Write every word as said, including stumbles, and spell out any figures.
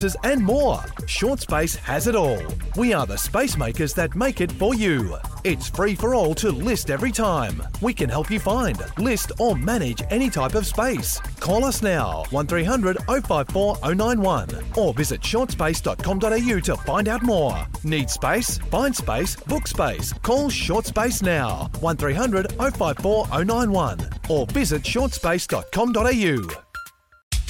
and more. Short Space has it all. We are the space makers that make it for you. It's free for all to list every time. We can help you find, list or manage any type of space. Call us now, one three hundred oh five four oh nine one or visit short space dot com dot a u to find out more. Need space? Find space, book space. Call Short Space now, one three hundred oh five four oh nine one or visit short space dot com dot a u.